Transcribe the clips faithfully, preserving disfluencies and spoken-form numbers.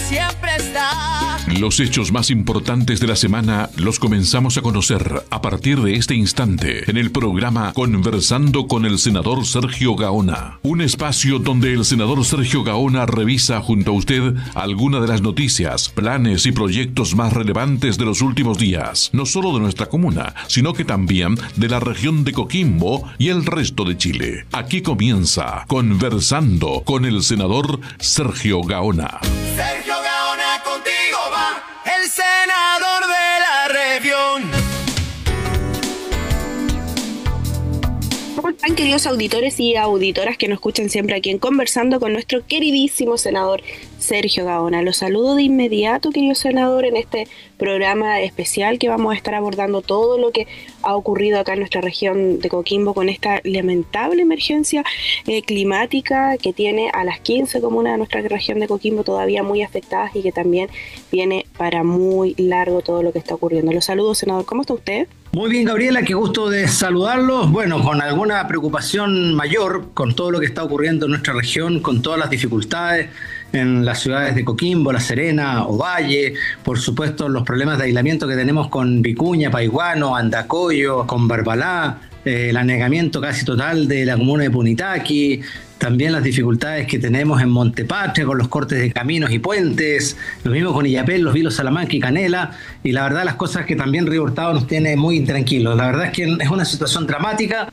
siempre está. Los hechos más importantes de la semana los comenzamos a conocer a partir de este instante en el programa Conversando con el senador Sergio Gaona. Un espacio donde el senador Sergio Gaona revisa junto a usted algunas de las noticias, planes y proyectos más relevantes de los últimos días, no solo de nuestra comuna, sino que también de la región de Coquimbo y el resto de Chile. Aquí comienza Conversando con el senador Sergio Gaona. Sergio Gaona, contigo va el senador de la región. ¿Cómo están, queridos auditores y auditoras que nos escuchan siempre aquí en Conversando con nuestro queridísimo senador Sergio Gaona? Los saludo de inmediato, querido senador, en este programa especial que vamos a estar abordando todo lo que ha ocurrido acá en nuestra región de Coquimbo con esta lamentable emergencia eh, climática que tiene a las quince comunas de nuestra región de Coquimbo todavía muy afectadas y que también viene para muy largo todo lo que está ocurriendo. Los saludo, senador. ¿Cómo está usted? Muy bien, Gabriela, qué gusto de saludarlos. Bueno, con alguna preocupación mayor con todo lo que está ocurriendo en nuestra región, con todas las dificultades en las ciudades de Coquimbo, La Serena, Ovalle, por supuesto los problemas de aislamiento que tenemos con Vicuña, Paiguano, Andacollo, con Barbalá, eh, el anegamiento casi total de la comuna de Punitaqui, también las dificultades que tenemos en Montepatria con los cortes de caminos y puentes, lo mismo con Illapel, Los Vilos, Salamanca y Canela, y la verdad las cosas que también Río Hurtado nos tiene muy intranquilos. La verdad es que es una situación dramática.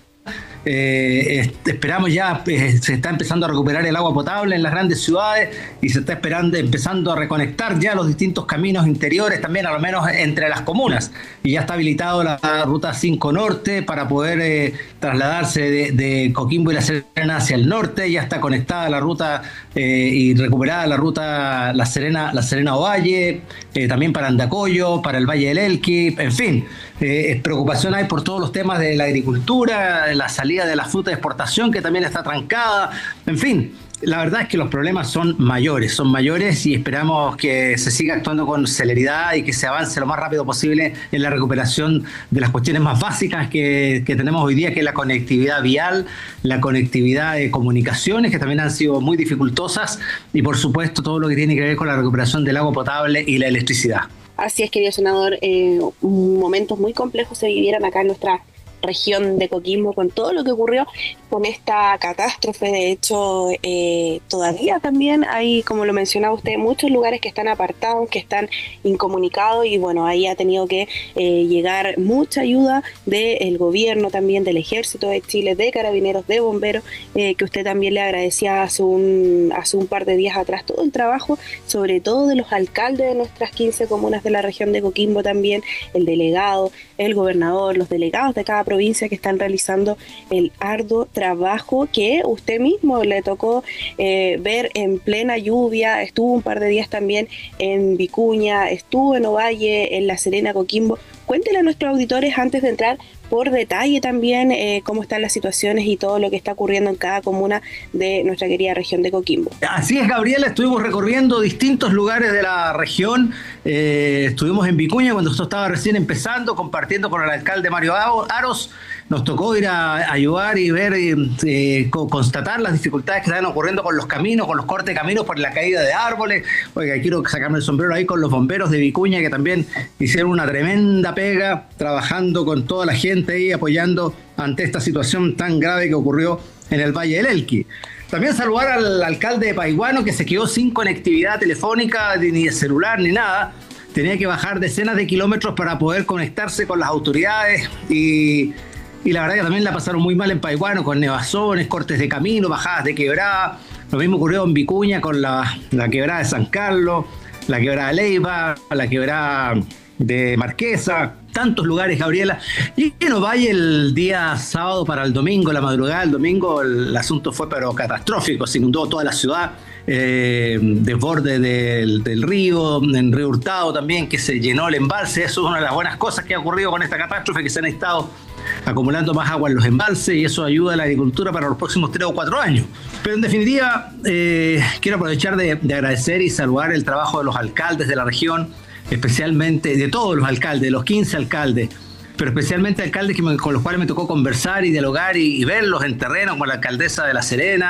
Eh, esperamos ya, eh, se está empezando a recuperar el agua potable en las grandes ciudades y se está esperando, empezando a reconectar ya los distintos caminos interiores, también a lo menos entre las comunas, y ya está habilitado la, la ruta cinco Norte para poder eh, trasladarse de, de Coquimbo y La Serena hacia el norte. Ya está conectada la ruta eh, y recuperada la ruta La Serena, La Serena Ovalle, eh, también para Andacollo, para el Valle del Elqui, en fin. Eh, preocupación hay por todos los temas de la agricultura, la salida de la fruta de exportación que también está trancada, en fin. La verdad es que los problemas son mayores, son mayores y esperamos que se siga actuando con celeridad y que se avance lo más rápido posible en la recuperación de las cuestiones más básicas que, que tenemos hoy día, que es la conectividad vial, la conectividad de comunicaciones, que también han sido muy dificultosas, y por supuesto todo lo que tiene que ver con la recuperación del agua potable y la electricidad. Así es, querido senador, eh, momentos muy complejos se vivieron acá en nuestra región de Coquimbo con todo lo que ocurrió con esta catástrofe. De hecho, eh, todavía también hay, como lo mencionaba usted, muchos lugares que están apartados, que están incomunicados, y bueno, ahí ha tenido que eh, llegar mucha ayuda del gobierno, también del Ejército de Chile, de Carabineros, de Bomberos, eh, que usted también le agradecía hace un, hace un par de días atrás todo el trabajo, sobre todo de los alcaldes de nuestras quince comunas de la región de Coquimbo, también el delegado, el gobernador, los delegados de cada provincia que están realizando el arduo trabajo que usted mismo le tocó eh, ver en plena lluvia. Estuvo un par de días también en Vicuña, estuvo en Ovalle, en La Serena, Coquimbo. Cuéntele a nuestros auditores, antes de entrar por detalle también, eh, cómo están las situaciones y todo lo que está ocurriendo en cada comuna de nuestra querida región de Coquimbo. Así es, Gabriela, estuvimos recorriendo distintos lugares de la región. Eh, estuvimos en Vicuña cuando esto estaba recién empezando, compartiendo con el alcalde Mario Aros. Nos tocó ir a ayudar y ver, eh, constatar las dificultades que están ocurriendo con los caminos, con los cortes de caminos por la caída de árboles. Oiga, quiero sacarme el sombrero ahí con los bomberos de Vicuña, que también hicieron una tremenda pega, trabajando con toda la gente ahí, apoyando ante esta situación tan grave que ocurrió en el Valle del Elqui. También saludar al alcalde de Paiguano, que se quedó sin conectividad telefónica, ni de celular, ni nada. Tenía que bajar decenas de kilómetros para poder conectarse con las autoridades, y... Y la verdad que también la pasaron muy mal en Paiguano, con nevazones, cortes de camino, bajadas de quebrada. Lo mismo ocurrió en Vicuña con la, la quebrada de San Carlos, la quebrada de Leiva, la quebrada de Marquesa, tantos lugares, Gabriela. Y en Ovalle el día sábado para el domingo, la madrugada del domingo, el, el asunto fue pero catastrófico, se inundó toda la ciudad. Eh, desborde del, del río, en Río Hurtado también, que se llenó el embalse. Eso es una de las buenas cosas que ha ocurrido con esta catástrofe, que se han estado acumulando más agua en los embalses, y eso ayuda a la agricultura para los próximos tres o cuatro años. Pero en definitiva, eh, quiero aprovechar de, de agradecer y saludar el trabajo de los alcaldes de la región, especialmente de todos los alcaldes, de los quince alcaldes, pero especialmente alcaldes que me, con los cuales me tocó conversar y dialogar y, y verlos en terreno, como la alcaldesa de La Serena,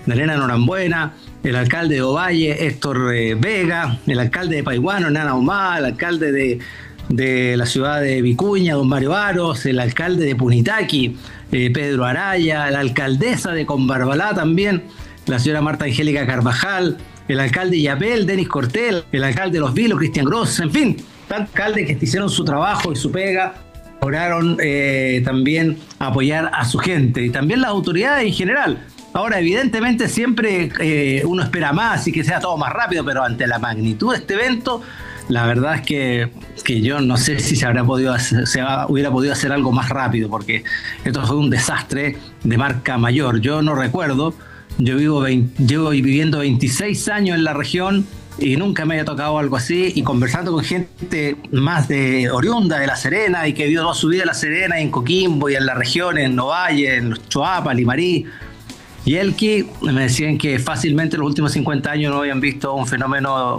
de Elena Norambuena, el alcalde de Ovalle, Héctor eh, Vega, el alcalde de Paihuano, Hernán Ahumada, el alcalde de, de la ciudad de Vicuña, don Mario Aros, el alcalde de Punitaqui, eh, Pedro Araya, la alcaldesa de Combarbalá también, la señora Marta Angélica Carvajal, el alcalde de Yapel, Denis Cortel, el alcalde de Los Vilos, Cristian Gross, en fin, tantos alcaldes que hicieron su trabajo y su pega, lograron eh, también apoyar a su gente y también las autoridades en general. Ahora, evidentemente, siempre eh, uno espera más y que sea todo más rápido, pero ante la magnitud de este evento, la verdad es que, que yo no sé si se habrá podido hacer, se hubiera podido hacer algo más rápido, porque esto fue un desastre de marca mayor. Yo no recuerdo, yo vivo veinte, llevo viviendo veintiséis años en la región y nunca me había tocado algo así, y conversando con gente más de oriunda de La Serena y que vio toda su vida en La Serena, y en Coquimbo y en la región, en Ovalle, en Choapa, Limarí y Elqui, me decían que fácilmente en los últimos cincuenta años no habían visto un fenómeno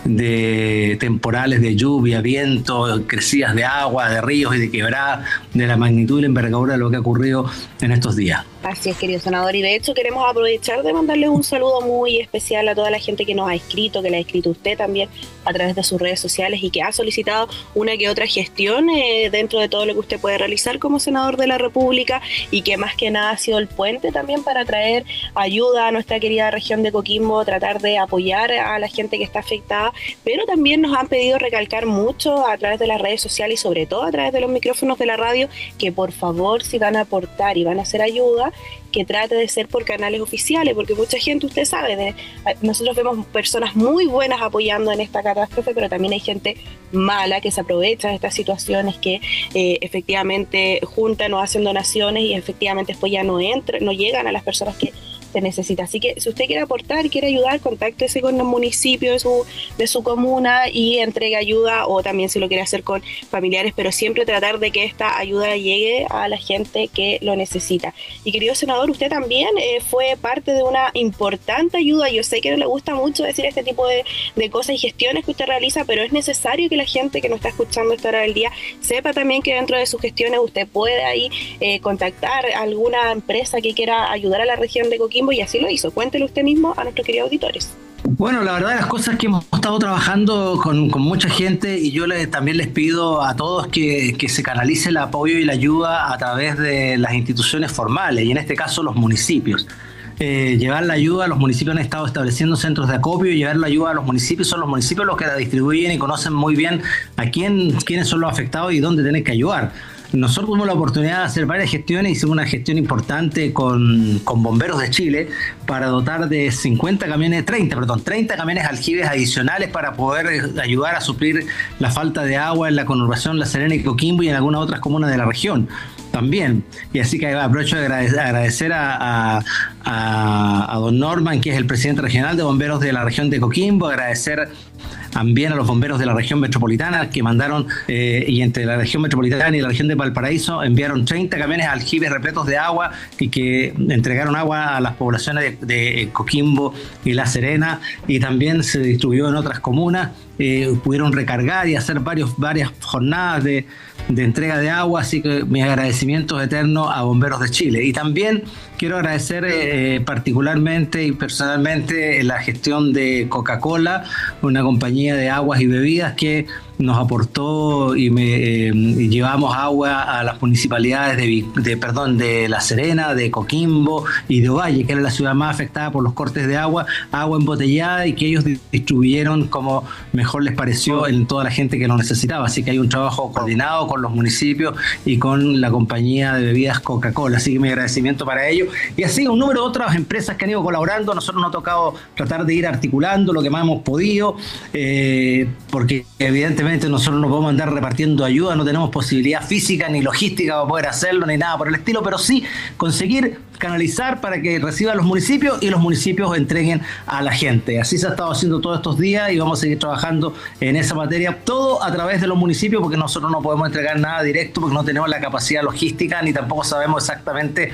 de temporales de lluvia, viento, crecidas de agua, de ríos y de quebradas, de la magnitud y la envergadura de lo que ha ocurrido en estos días. Así es, querido senador, y de hecho queremos aprovechar de mandarles un saludo muy especial a toda la gente que nos ha escrito, que le ha escrito usted también a través de sus redes sociales y que ha solicitado una que otra gestión eh, dentro de todo lo que usted puede realizar como senador de la República, y que más que nada ha sido el puente también para traer ayuda a nuestra querida región de Coquimbo, tratar de apoyar a la gente que está afectada, pero también nos han pedido recalcar mucho a través de las redes sociales y sobre todo a través de los micrófonos de la radio, que por favor, si van a aportar y van a hacer ayuda, que trate de ser por canales oficiales, porque mucha gente, usted sabe, de, nosotros vemos personas muy buenas apoyando en esta catástrofe, pero también hay gente mala que se aprovecha de estas situaciones, que eh, efectivamente juntan o hacen donaciones y efectivamente después ya no entran, no llegan a las personas que se necesita. Así que si usted quiere aportar, quiere ayudar, contáctese con el municipio de su, de su comuna y entregue ayuda, o también si lo quiere hacer con familiares, pero siempre tratar de que esta ayuda llegue a la gente que lo necesita. Y querido senador, usted también eh, fue parte de una importante ayuda. Yo sé que no le gusta mucho decir este tipo de, de cosas y gestiones que usted realiza, pero es necesario que la gente que nos está escuchando a esta hora del día sepa también que dentro de sus gestiones usted puede ahí eh, contactar a alguna empresa que quiera ayudar a la región de Coquimbo, y así lo hizo. Cuéntelo usted mismo a nuestros queridos auditores. Bueno, la verdad, las cosas que hemos estado trabajando con, con mucha gente, y yo le, también les pido a todos que, que se canalice el apoyo y la ayuda a través de las instituciones formales, y en este caso los municipios. Eh, llevar la ayuda, los municipios han estado estableciendo centros de acopio, y llevar la ayuda a los municipios, son los municipios los que la distribuyen y conocen muy bien a quién, quiénes son los afectados y dónde tienen que ayudar. Nosotros tuvimos la oportunidad de hacer varias gestiones, hicimos una gestión importante con, con Bomberos de Chile para dotar de cincuenta camiones, treinta, perdón, treinta camiones aljibes adicionales para poder ayudar a suplir la falta de agua en la conurbación La Serena y Coquimbo y en algunas otras comunas de la región también. Y así que aprovecho de agradecer a, a, a, a don Norman, que es el presidente regional de bomberos de la región de Coquimbo, agradecer también a los bomberos de la región metropolitana que mandaron, eh, y entre la región metropolitana y la región de Valparaíso enviaron treinta camiones aljibes repletos de agua y que entregaron agua a las poblaciones de, de Coquimbo y La Serena, y también se distribuyó en otras comunas. Eh, pudieron recargar y hacer varios, varias jornadas de, de entrega de agua, así que mis agradecimientos eternos a Bomberos de Chile. Y también quiero agradecer eh, particularmente y personalmente la gestión de Coca-Cola, una compañía de aguas y bebidas que nos aportó y, me, eh, y llevamos agua a las municipalidades de, de, perdón, de La Serena, de Coquimbo y de Ovalle, que era la ciudad más afectada por los cortes de agua, agua embotellada, y que ellos distribuyeron como mejor les pareció en toda la gente que lo necesitaba. Así que hay un trabajo coordinado con los municipios y con la compañía de bebidas Coca-Cola, así que mi agradecimiento para ellos. Y así un número de otras empresas que han ido colaborando. Nosotros nos ha tocado tratar de ir articulando lo que más hemos podido, eh, porque evidentemente nosotros no podemos andar repartiendo ayuda, no tenemos posibilidad física ni logística para poder hacerlo ni nada por el estilo, pero sí conseguir canalizar para que reciban los municipios y los municipios entreguen a la gente. Así se ha estado haciendo todos estos días y vamos a seguir trabajando en esa materia, todo a través de los municipios, porque nosotros no podemos entregar nada directo porque no tenemos la capacidad logística ni tampoco sabemos exactamente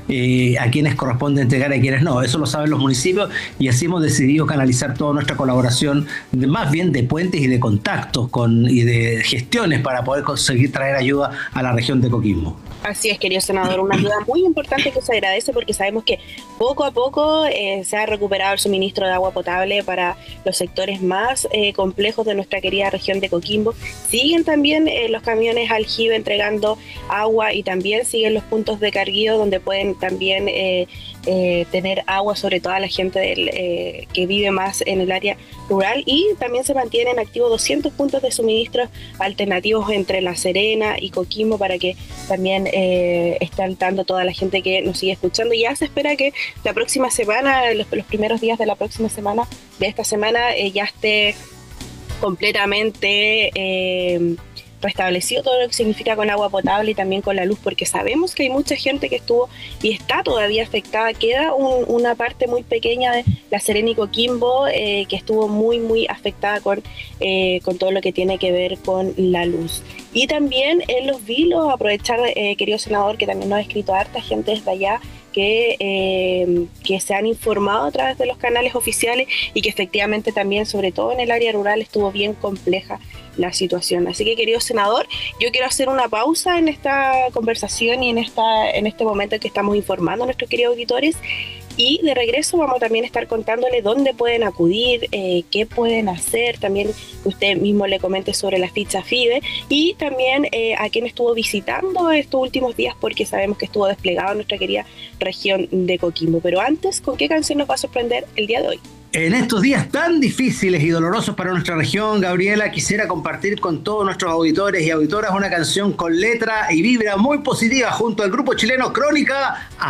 eh, a quienes corresponde entregar y a quienes no. Eso lo saben los municipios y así hemos decidido canalizar toda nuestra colaboración, de, más bien de puentes y de contactos con, y de gestiones para poder conseguir traer ayuda a la región de Coquimbo. Así es, querido senador, una ayuda muy importante que se agradece porque sabemos que poco a poco eh, se ha recuperado el suministro de agua potable para los sectores más eh, complejos de nuestra querida región de Coquimbo. Siguen también eh, los camiones aljibe entregando agua y también siguen los puntos de carguío donde pueden también eh, eh, tener agua, sobre todo a la gente del, eh, que vive más en el área rural, y también se mantienen activos doscientos puntos de suministro alternativos entre La Serena y Coquimbo para que también eh, esté al tanto toda la gente que nos sigue escuchando. Ya se espera que la próxima semana, los, los primeros días de la próxima semana, de esta semana, eh, ya esté completamente eh, restablecido todo lo que significa con agua potable y también con la luz, porque sabemos que hay mucha gente que estuvo y está todavía afectada. Queda un, una parte muy pequeña de La Serena y Coquimbo eh, que estuvo muy muy afectada con, eh, con todo lo que tiene que ver con la luz. Y también en Los Vilos, aprovechar, eh, querido senador, que también nos ha escrito harta gente desde allá, que, eh, que se han informado a través de los canales oficiales y que efectivamente también, sobre todo en el área rural, estuvo bien compleja la situación. Así que, querido senador, yo quiero hacer una pausa en esta conversación y en, esta, en este momento en que estamos informando a nuestros queridos auditores, y de regreso vamos también a estar contándole dónde pueden acudir, eh, qué pueden hacer, también que usted mismo le comente sobre la ficha FIDE y también eh, a quién estuvo visitando estos últimos días, porque sabemos que estuvo desplegado en nuestra querida región de Coquimbo. Pero antes, ¿con qué canción nos va a sorprender el día de hoy? En estos días tan difíciles y dolorosos para nuestra región, Gabriela, quisiera compartir con todos nuestros auditores y auditoras una canción con letra y vibra muy positiva junto al grupo chileno Crónica.